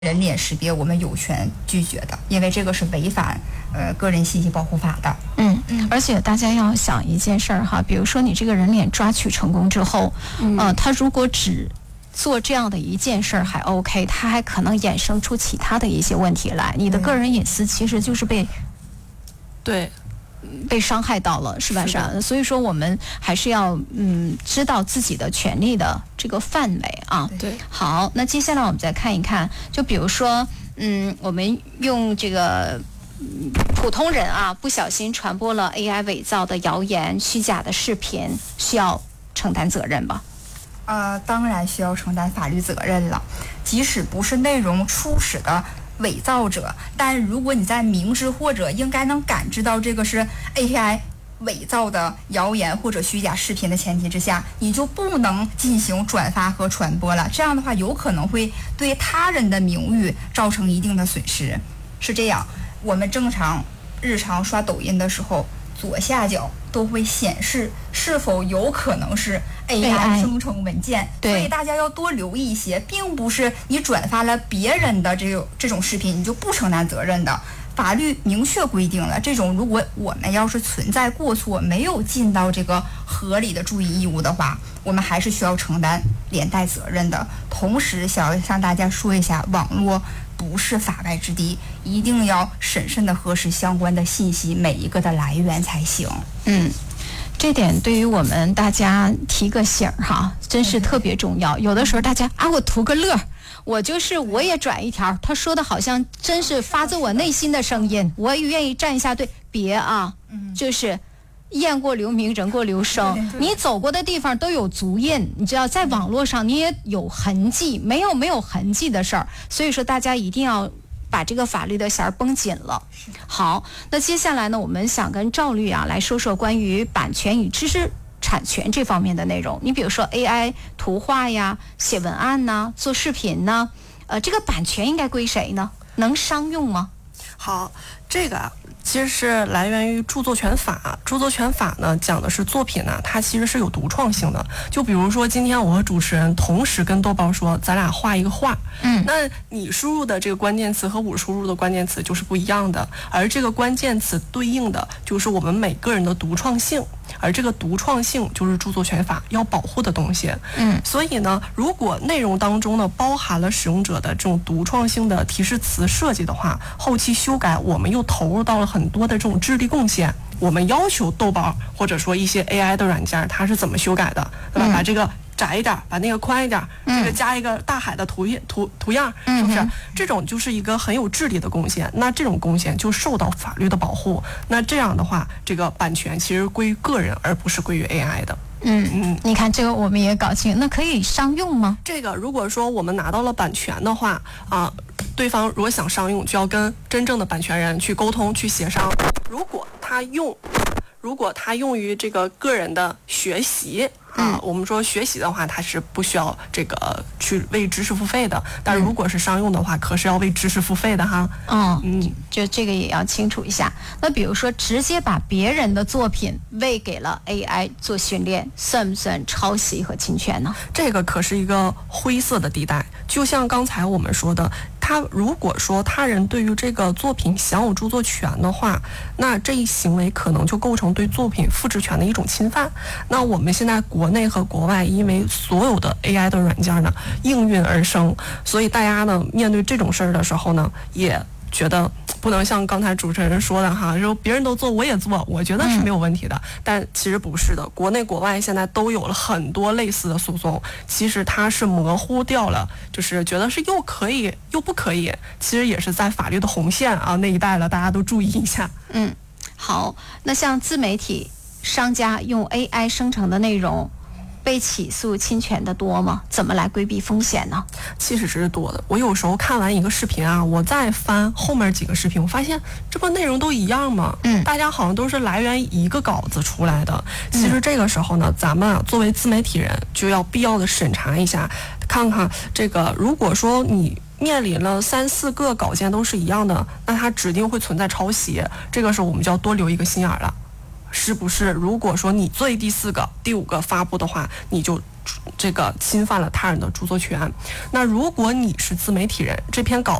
人脸识别我们有权拒绝的，因为这个是违反个人信息保护法的。 而且大家要想一件事儿哈，比如说你这个人脸抓取成功之后，他如果只做这样的一件事儿还 OK， 他还可能衍生出其他的一些问题来，你的个人隐私其实就是被伤害到了，是吧？所以说我们还是要知道自己的权利的这个范围啊。 对。 好，那接下来我们再看一看，就比如说我们用这个普通人啊，不小心传播了 AI 伪造的谣言、虚假的视频，需要承担责任吧？ 当然需要承担法律责任了，即使不是内容初始的伪造者，但如果你在明知或者应该能感知到这个是 AI 伪造的谣言或者虚假视频的前提之下，你就不能进行转发和传播了。这样的话，有可能会对他人的名誉造成一定的损失。是这样，我们正常日常刷抖音的时候，左下角都会显示是否有可能是 AI 生成文件，所以大家要多留意一些，并不是你转发了别人的这种视频你就不承担责任的。法律明确规定了，这种如果我们要是存在过错，没有尽到这个合理的注意义务的话，我们还是需要承担连带责任的。同时想要向大家说一下，网络不是法外之地，一定要审慎的核实相关的信息每一个的来源才行。 这点对于我们大家提个醒哈，真是特别重要。有的时候大家我图个乐，我也转一条，他说的好像真是发自我内心的声音，我也愿意站一下队。别啊，就是雁过留名，人过留声。你走过的地方都有足印，你知道，在网络上你也有痕迹，没有痕迹的事儿。所以说，大家一定要把这个法律的弦儿绷紧了。好，那接下来呢，我们想跟赵律来说说关于版权与知识产权这方面的内容。你比如说 AI 图画呀、写文案呐、做视频呢，这个版权应该归谁呢？能商用吗？ 好，这个其实是来源于著作权法。著作权法呢，讲的是作品呢，它其实是有独创性的。就比如说，今天我和主持人同时跟豆包说，咱俩画一个画，那你输入的这个关键词和我输入的关键词就是不一样的，而这个关键词对应的就是我们每个人的独创性，而这个独创性就是著作权法要保护的东西。所以呢，如果内容当中呢包含了使用者的这种独创性的提示词设计的话，后期修改我们又投入到了很多的这种智力贡献。我们要求豆包或者说一些 AI 的软件，它是怎么修改的，对吧？把这个窄一点，把那个宽一点，这个加一个大海的图样，是不是？这种就是一个很有智力的贡献，那这种贡献就受到法律的保护。那这样的话，这个版权其实归于个人，而不是归于 AI 的。 你看这个我们也搞清，那可以商用吗？ 这个如果说我们拿到了版权的话对方如果想商用，就要跟真正的版权人去沟通、去协商。如果他用于这个个人的学习我们说学习的话，它是不需要这个去为知识付费的。但如果是商用的话，可是要为知识付费的哈。 就这个也要清楚一下。那比如说，直接把别人的作品喂给了 AI 做训练，算不算抄袭和侵权呢？ 这个可是一个灰色的地带。就像刚才我们说的，他如果说他人对于这个作品享有著作权的话，那这一行为可能就构成对作品复制权的一种侵犯。那我们现在国内和国外，因为所有的 AI 的软件呢应运而生，所以大家呢面对这种事儿的时候呢，也觉得不能像刚才主持人说的哈，说别人都做我也做，我觉得是没有问题的。但其实不是的，国内国外现在都有了很多类似的诉讼，其实它是模糊掉了，就是觉得是又可以又不可以，其实也是在法律的红线那一带了，大家都注意一下。 好，那像自媒体商家用 AI 生成的内容被起诉侵权的多吗？怎么来规避风险呢？ 其实是多的。我有时候看完一个视频我再翻后面几个视频，我发现这不内容都一样吗？大家好像都是来源一个稿子出来的。其实这个时候呢，咱们作为自媒体人就要必要的审查一下，看看这个如果说你面临了3、4个稿件都是一样的，那它指定会存在抄袭。这个时候我们就要多留一个心眼了。是不是如果说你作为第4个、第5个发布的话，你就这个侵犯了他人的著作权。那如果你是自媒体人，这篇稿